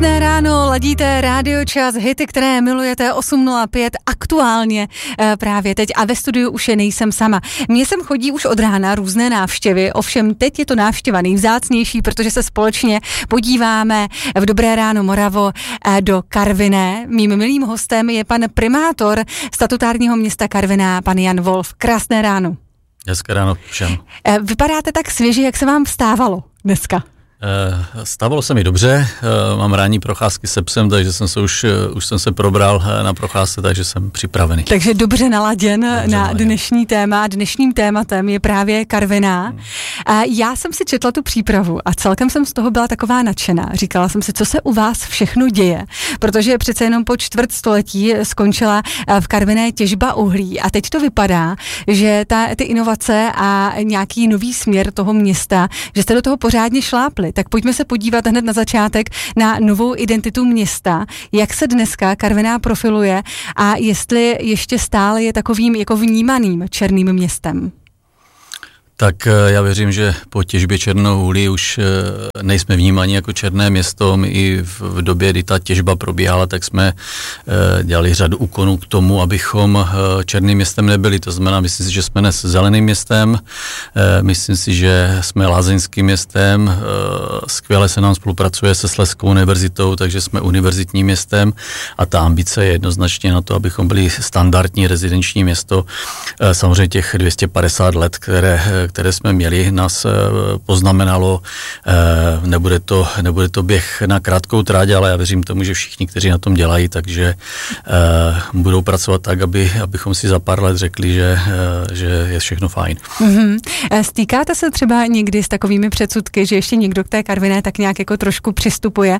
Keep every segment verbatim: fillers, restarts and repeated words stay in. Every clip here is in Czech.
Krásné ráno, ladíte Rádio Čas, hity, které milujete, osm nula pět, aktuálně e, právě teď a ve studiu už je nejsem sama. Mně sem chodí už od rána různé návštěvy, ovšem teď je to návštěva nejvzácnější, protože se společně podíváme v Dobré ráno Moravo e, do Karviné. Mým milým hostem je pan primátor statutárního města Karviná, pan Jan Wolf. Krásné ráno. Hezké ráno všem. E, vypadáte tak svěže, jak se vám vstávalo dneska? Stávalo se mi dobře, mám ranní procházky se psem, takže jsem se už, už jsem se probral na procházce, takže jsem připravený. Takže dobře naladěn dobře na naladěn. Dnešní téma. Dnešním tématem je právě Karviná. Hmm. Já jsem si četla tu přípravu a celkem jsem z toho byla taková nadšená. Říkala jsem si, co se u vás všechno děje, protože přece jenom po čtvrt století skončila v Karviné těžba uhlí a teď to vypadá, že ta, ty inovace a nějaký nový směr toho města, že jste do toho pořádně šlápli. Tak pojďme se podívat hned na začátek na novou identitu města, jak se dneska Karviná profiluje a jestli ještě stále je takovým jako vnímaným černým městem. Tak já věřím, že po těžbě černého uhlí už nejsme vnímáni jako černé město. My i v době, kdy ta těžba probíhala, tak jsme dělali řadu úkonů k tomu, abychom černým městem nebyli. To znamená, myslím si, že jsme dnes zeleným městem, myslím si, že jsme lázeňským městem, skvěle se nám spolupracuje se Slezskou univerzitou, takže jsme univerzitním městem a ta ambice je jednoznačně na to, abychom byli standardní rezidenční město. Samozřejmě těch dvě stě padesát let, které které jsme měli, nás poznamenalo. Nebude to, nebude to běh na krátkou tráť, ale já věřím tomu, že všichni, kteří na tom dělají, takže budou pracovat tak, aby, abychom si za pár let řekli, že, že je všechno fajn. Mm-hmm. Stýkáte se třeba někdy s takovými předsudky, že ještě někdo k té Karviné tak nějak jako trošku přistupuje,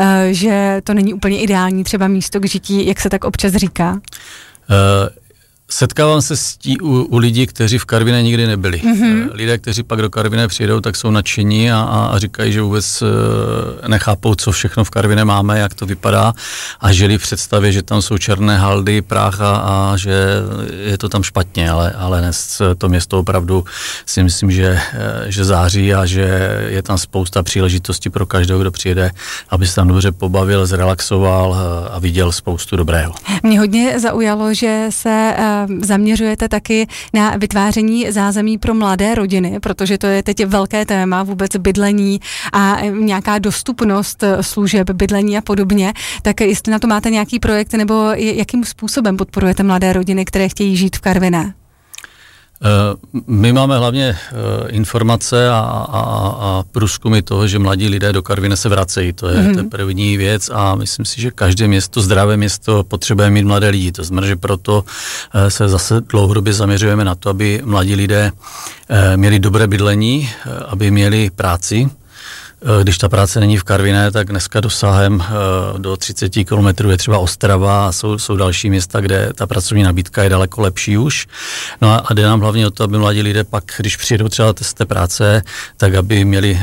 že to není úplně ideální třeba místo k žití, jak se tak občas říká? Uh, Setkávám se s tí, u, u lidí, kteří v Karviné nikdy nebyli. Mm-hmm. Lidé, kteří pak do Karviné přijedou, tak jsou nadšení a, a říkají, že vůbec e, nechápou, co všechno v Karviné máme, jak to vypadá a žili v představě, že tam jsou černé haldy, prach a, a že je to tam špatně, ale, ale dnes to město opravdu si myslím, že, že září a že je tam spousta příležitostí pro každého, kdo přijede, aby se tam dobře pobavil, zrelaxoval a viděl spoustu dobrého. Mě hodně zaujalo, že se zaměřujete taky na vytváření zázemí pro mladé rodiny, protože to je teď velké téma, vůbec bydlení a nějaká dostupnost služeb, bydlení a podobně. Tak jestli na to máte nějaký projekt, nebo jakým způsobem podporujete mladé rodiny, které chtějí žít v Karviné? My máme hlavně informace a, a, a průzkumy toho, že mladí lidé do Karviné se vracejí. To je, mm-hmm. to je první věc a myslím si, že každé město, zdravé město potřebuje mít mladé lidi. To znamená, že proto se zase dlouhodobě zaměřujeme na to, aby mladí lidé měli dobré bydlení, aby měli práci. Když ta práce není v Karviné, tak dneska dosahem do třicet kilometrů je třeba Ostrava a jsou, jsou další města, kde ta pracovní nabídka je daleko lepší už. No a, a jde nám hlavně o to, aby mladí lidé pak, když přijedou třeba z té práce, tak aby měli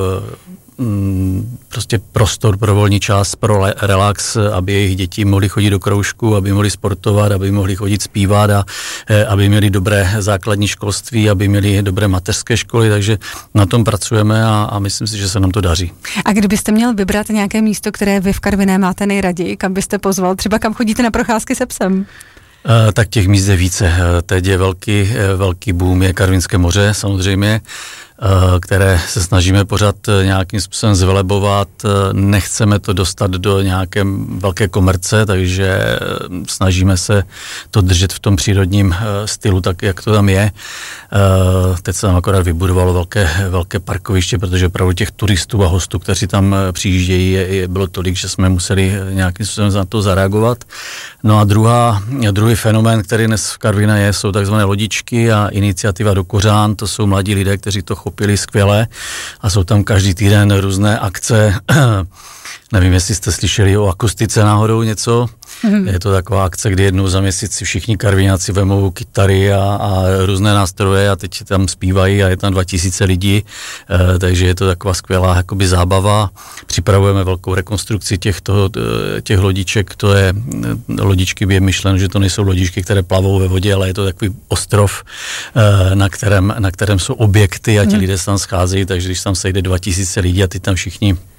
prostě prostor pro volný čas, pro relax, aby jejich děti mohly chodit do kroužku, aby mohli sportovat, aby mohli chodit zpívat a aby měli dobré základní školství, aby měli dobré mateřské školy, takže na tom pracujeme a, a myslím si, že se nám to daří. A kdybyste měl vybrat nějaké místo, které vy v Karviné máte nejraději, kam byste pozval, třeba kam chodíte na procházky se psem? Uh, tak těch míst je více. Teď je velký, velký boom, je Karvinské moře samozřejmě, které se snažíme pořád nějakým způsobem zvelebovat. Nechceme to dostat do nějaké velké komerce, takže snažíme se to držet v tom přírodním stylu, tak jak to tam je. Teď se tam akorát vybudovalo velké, velké parkoviště, protože opravdu těch turistů a hostů, kteří tam přijíždějí, je, je, bylo tolik, že jsme museli nějakým způsobem na to zareagovat. No a druhá, druhý fenomén, který dnes v Karviné je, jsou takzvané lodičky a iniciativa do Kořán. To jsou mladí lidé, kteří to chopili skvěle a jsou tam každý týden různé akce. Nevím, jestli jste slyšeli o akustice náhodou něco. Mm. Je to taková akce, kdy jednou za měsíc si všichni Karviňáci vemou kytary a, a různé nástroje a teď tam zpívají a je tam dva tisíce lidí, e, takže je to taková skvělá jakoby zábava. Připravujeme velkou rekonstrukci těchto, těch lodiček. To je, lodičky je myšleno, že to nejsou lodičky, které plavou ve vodě, ale je to takový ostrov, e, na kterém, na kterém jsou objekty a ti mm. lidé se tam scházejí, takže když tam sejde dva tisíce lidí a ty tam všichni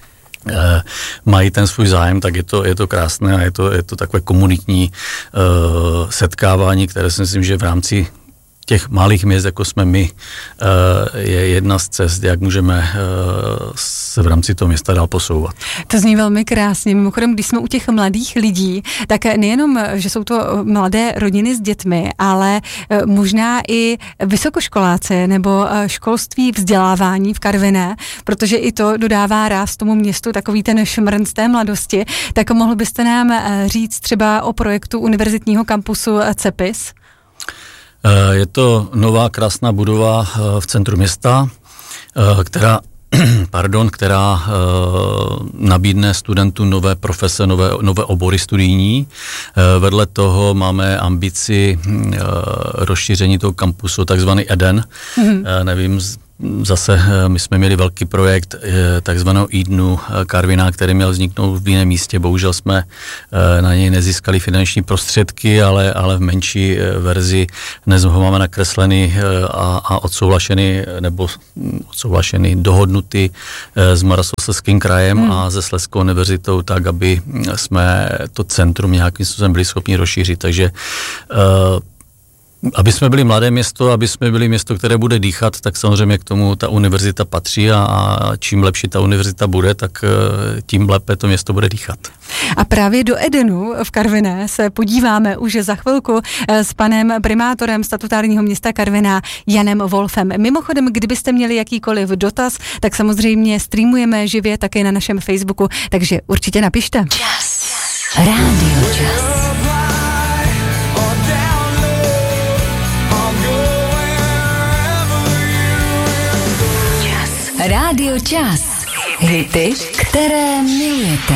mají ten svůj zájem, tak je to, je to krásné a je to, je to takové komunitní uh, setkávání, které si myslím, že v rámci těch malých měst, jako jsme my, je jedna z cest, jak můžeme se v rámci toho města dál posouvat. To zní velmi krásně. Mimochodem, když jsme u těch mladých lidí, tak nejenom, že jsou to mladé rodiny s dětmi, ale možná i vysokoškoláci nebo školství, vzdělávání v Karviné, protože i to dodává ráz tomu městu, takový ten šmrn z té mladosti. Tak mohl byste nám říct třeba o projektu univerzitního kampusu CEPIS? Je to nová krásná budova v centru města, která, pardon, která nabídne studentům nové profese, nové, nové obory studijní. Vedle toho máme ambici rozšíření toho kampusu, takzvaný Eden. Mm-hmm. Nevím, zase my jsme měli velký projekt takzvaného Edenu Karviná, který měl vzniknout v jiném místě. Bohužel jsme na něj nezískali finanční prostředky, ale, ale v menší verzi dnes ho máme nakreslený a, a odsouhlašený, nebo odsouhlašený, dohodnutý s Moravskoslezským krajem hmm. a se Slezskou univerzitou, tak, aby jsme to centrum nějakým způsobem byli schopni rozšířit. Takže aby jsme byli mladé město, aby jsme byli město, které bude dýchat, tak samozřejmě k tomu ta univerzita patří a, a čím lepší ta univerzita bude, tak tím lépe to město bude dýchat. A právě do Edenu v Karviné se podíváme už za chvilku s panem primátorem statutárního města Karviná Janem Wolfem. Mimochodem, kdybyste měli jakýkoliv dotaz, tak samozřejmě streamujeme živě také na našem Facebooku, takže určitě napište. Čas. Rádio Čas. Rádio Čas. Hity, které milujete.